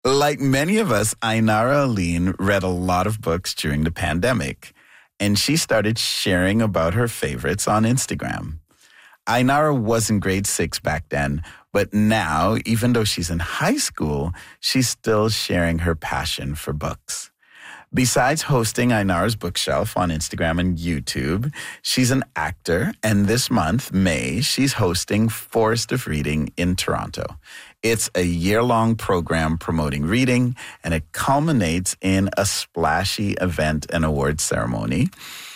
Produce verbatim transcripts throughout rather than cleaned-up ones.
Like many of us, Ainara Aline read a lot of books during the pandemic, and she started sharing about her favorites on Instagram. Ainara was in grade six back then, but now, even though she's in high school, she's still sharing her passion for books. Besides hosting Ainara's Bookshelf on Instagram and YouTube, she's an actor, and this month, May, she's hosting Forest of Reading in Toronto. It's a year-long program promoting reading, and it culminates in a splashy event and award ceremony.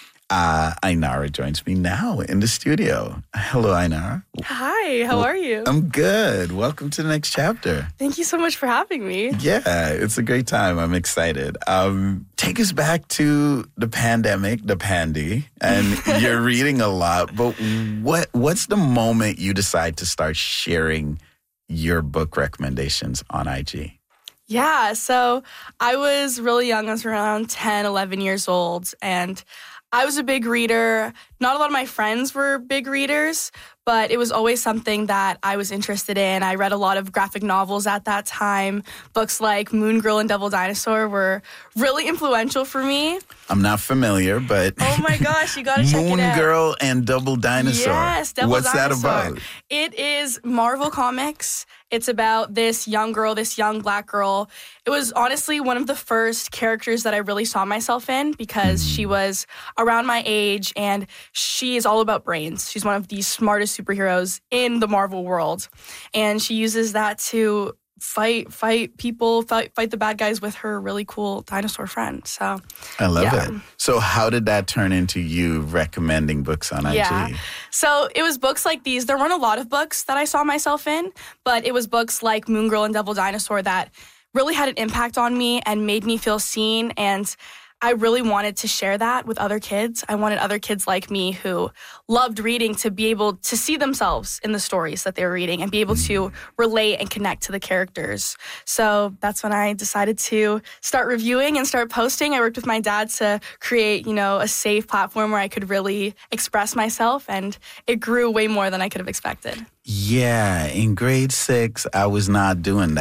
Uh, Ainara joins me now in the studio. Hello, Ainara. Hi, how are you? I'm good. Welcome to the next chapter. Thank you so much for having me. Yeah, it's a great time. I'm excited. Um, take us back to the pandemic, the pandy, and you're reading a lot. But what what's the moment you decide to start sharing your book recommendations on I G? Yeah, so I was really young. I was around ten, eleven years old, and I was a big reader. Not a lot of my friends were big readers, but it was always something that I was interested in. I read a lot of graphic novels at that time. Books like Moon Girl and Devil Dinosaur were really influential for me. I'm not familiar, but... Oh my gosh, you gotta check it out. Moon Girl and Double Dinosaur. Yes, Double What's Dinosaur. that about? It is Marvel Comics. It's about this young girl, this young black girl. It was honestly one of the first characters that I really saw myself in because mm. she was around my age and she is all about brains. She's one of the smartest superheroes in the Marvel world. And she uses that to fight fight people, fight fight the bad guys with her really cool dinosaur friend. So I love yeah. it. So how did that turn into you recommending books on yeah. I G? So it was books like these. There weren't a lot of books that I saw myself in, but it was books like Moon Girl and Devil Dinosaur that really had an impact on me and made me feel seen. And I really wanted to share that with other kids. I wanted other kids like me who loved reading to be able to see themselves in the stories that they were reading and be able to relate and connect to the characters. So that's when I decided to start reviewing and start posting. I worked with my dad to create, you know, a safe platform where I could really express myself, and it grew way more than I could have expected. Yeah, in grade six, I was not doing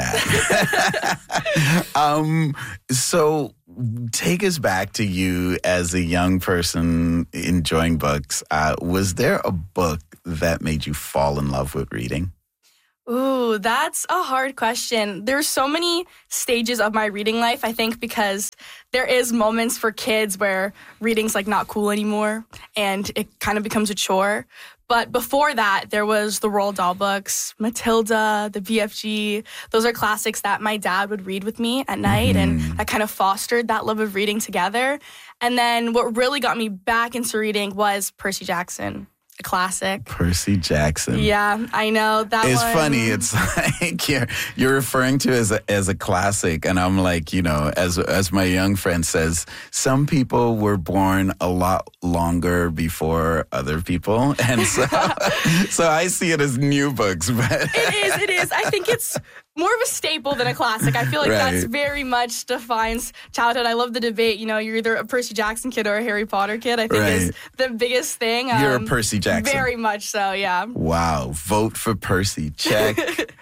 that. um, so take us back to you as a young person enjoying books. Uh, was there a book that made you fall in love with reading? Ooh, that's a hard question. There's so many stages of my reading life, I think, because there is moments for kids where reading's like not cool anymore and it kind of becomes a chore. But before that, there was the Roald Dahl books, Matilda, the B F G. Those are classics that my dad would read with me at night, mm-hmm. and that kind of fostered that love of reading together. And then what really got me back into reading was Percy Jackson. A classic. Percy Jackson. Yeah, I know. That It's one. funny. It's like you're, you're referring to as a, as a classic. And I'm like, you know, as as my young friend says, some people were born a lot longer before other people. And so, so I see it as new books. But it is, it is. I think it's more of a staple than a classic. I feel like right. that's very much defines childhood. I love the debate. You know, you're either a Percy Jackson kid or a Harry Potter kid. I think right. is the biggest thing. Um, You're a Percy Jackson. Very much so, yeah. Wow. Vote for Percy. Check.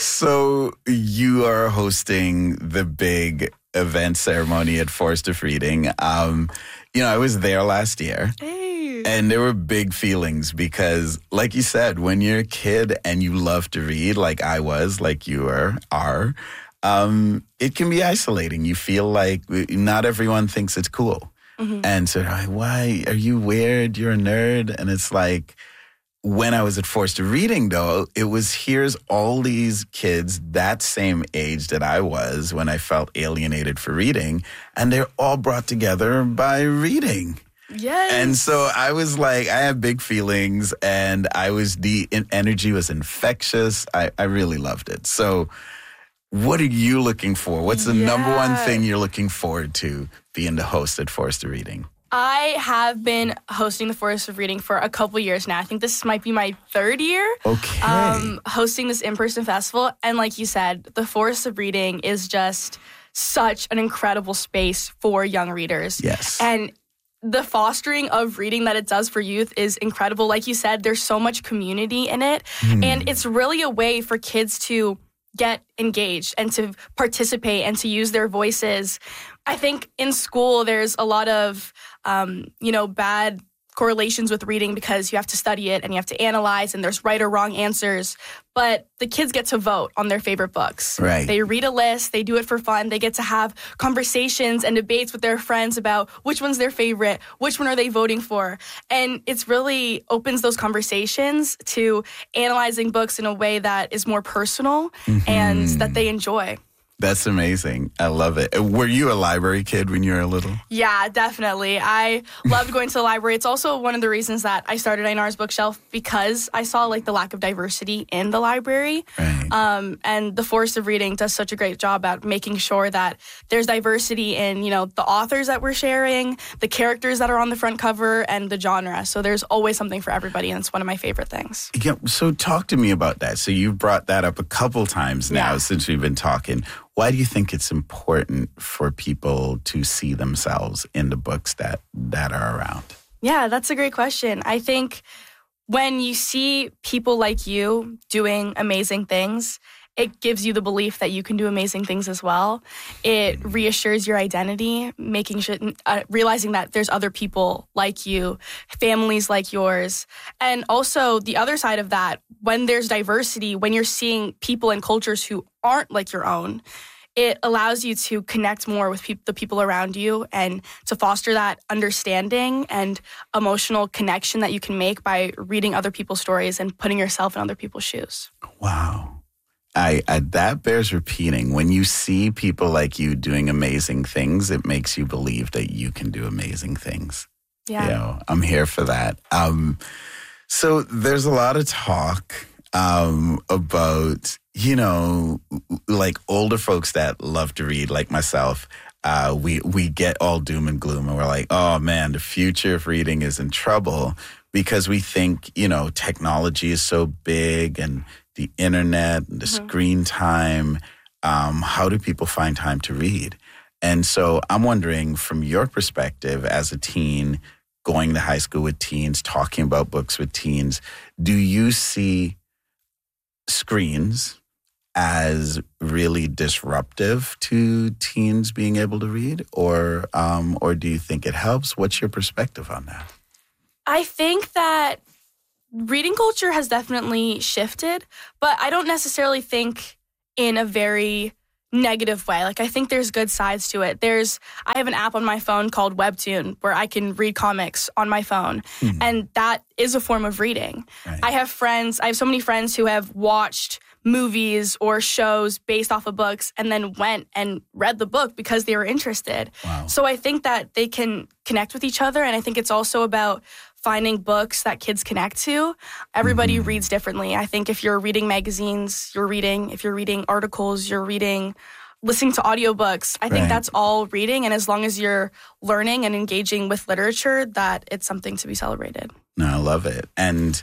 So you are hosting the big event ceremony at Forest of Reading. Um, you know, I was there last year. Hey. And there were big feelings because, like you said, when you're a kid and you love to read, like I was, like you are, are, um, it can be isolating. You feel like not everyone thinks it's cool. Mm-hmm. And so, like, why are you weird? You're a nerd. And it's like, when I was at Forest of Reading, though, it was here's all these kids that same age that I was when I felt alienated for reading, and they're all brought together by reading. Yes. And so I was like, I had big feelings, and I was, the energy was infectious. I, I really loved it. So what are you looking for? What's the yeah. number one thing you're looking forward to being the host at Forest of Reading? I have been hosting the Forest of Reading for a couple years now. I think this might be my third year okay. um, hosting this in-person festival. And like you said, the Forest of Reading is just such an incredible space for young readers. Yes. And the fostering of reading that it does for youth is incredible. Like you said, there's so much community in it. Mm. And it's really a way for kids to get engaged and to participate and to use their voices. I think in school there's a lot of, um, you know, bad correlations with reading because you have to study it and you have to analyze and there's right or wrong answers. But the kids get to vote on their favorite books. Right. They read a list. They do it for fun. They get to have conversations and debates with their friends about which one's their favorite, which one are they voting for. And it's really opens those conversations to analyzing books in a way that is more personal mm-hmm. and that they enjoy. That's amazing. I love it. Were you a library kid when you were little? Yeah, definitely. I loved going to the library. It's also one of the reasons that I started Ainar's Bookshelf because I saw like the lack of diversity in the library. Right. Um, and the Forest of Reading does such a great job at making sure that there's diversity in, you know, the authors that we're sharing, the characters that are on the front cover, and the genre. So there's always something for everybody, and it's one of my favorite things. Yeah. So talk to me about that. So you've brought that up a couple times now yeah. since we've been talking. Why do you think it's important for people to see themselves in the books that, that are around? Yeah, that's a great question. I think when you see people like you doing amazing things, it gives you the belief that you can do amazing things as well. It reassures your identity, making sure, uh, realizing that there's other people like you, families like yours. And also the other side of that, when there's diversity, when you're seeing people and cultures who aren't like your own, it allows you to connect more with pe- the people around you and to foster that understanding and emotional connection that you can make by reading other people's stories and putting yourself in other people's shoes. Wow. I, I that bears repeating. When you see people like you doing amazing things, it makes you believe that you can do amazing things. Yeah. You know, I'm here for that. Um, so there's a lot of talk um, about, you know, like older folks that love to read, like myself. Uh, we we get all doom and gloom, and we're like, oh man, the future of reading is in trouble because we think, you know, technology is so big and the internet, and the mm-hmm. screen time. Um, how do people find time to read? And so I'm wondering, from your perspective as a teen, going to high school with teens, talking about books with teens, do you see screens as really disruptive to teens being able to read, or um, or do you think it helps? What's your perspective on that? I think that reading culture has definitely shifted, but I don't necessarily think in a very negative way. Like, I think there's good sides to it. There's, I have an app on my phone called Webtoon where I can read comics on my phone. Mm-hmm. And that is a form of reading. Right. I have friends, I have so many friends who have watched movies or shows based off of books and then went and read the book because they were interested. Wow. So I think that they can connect with each other. And I think it's also about finding books that kids connect to. Everybody mm-hmm. reads differently. I think if you're reading magazines, you're reading. If you're reading articles, you're reading. Listening to audiobooks, I think right. that's all reading. And as long as you're learning and engaging with literature, that it's something to be celebrated. No, I love it. And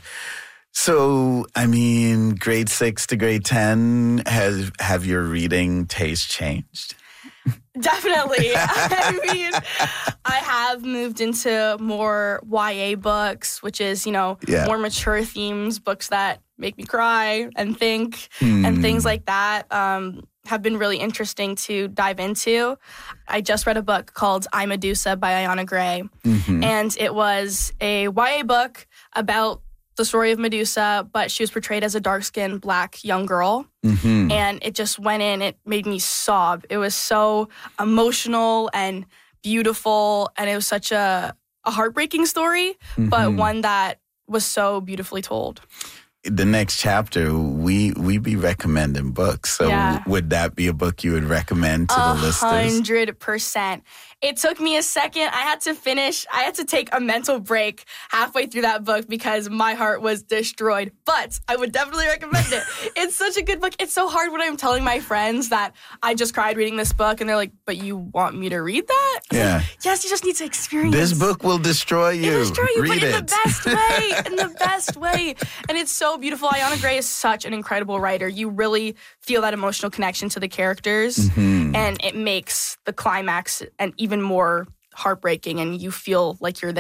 so, I mean, grade six to grade ten, has have your reading taste changed? Definitely. I mean, I have moved into more Y A books, which is, you know, yeah. more mature themes, books that make me cry and think mm. and things like that um, have been really interesting to dive into. I just read a book called I, Medusa by Ayana Gray, mm-hmm. and it was a Y A book about the story of Medusa, but she was portrayed as a dark-skinned black young girl. Mm-hmm. And it just went in, it made me sob. It was so emotional and beautiful, and it was such a, a heartbreaking story, mm-hmm. but one that was so beautifully told. The next chapter, we we be recommending books. So yeah. would that be a book you would recommend to the listeners? A hundred percent. It took me a second. I had to finish. I had to take a mental break halfway through that book because my heart was destroyed. But I would definitely recommend it. It's such a good book. It's so hard when I'm telling my friends that I just cried reading this book, and they're like, "But you want me to read that?" Yeah. Like, yes, you just need to experience. This book will destroy you. It'll destroy you, read but in it. the best way. In the best way. And it's so beautiful. Ayana Gray is such an incredible writer. You really feel that emotional connection to the characters, mm-hmm. and it makes the climax and even more heartbreaking, and you feel like you're there.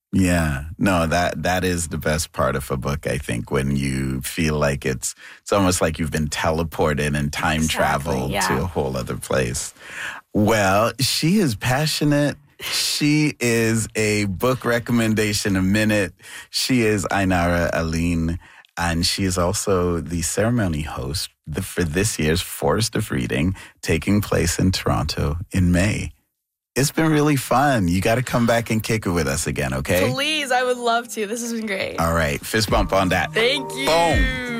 Yeah, no, that that is the best part of a book, I think, when you feel like it's it's almost like you've been teleported and time Exactly, traveled yeah. to a whole other place. Well, she is passionate. She is a book recommendation a minute. She is Ainara Aline, and she is also the ceremony host for this year's Forest of Reading, taking place in Toronto in May. It's been really fun. You got to come back and kick it with us again, okay? Please, I would love to. This has been great. All right. Fist bump on that. Thank you. Boom.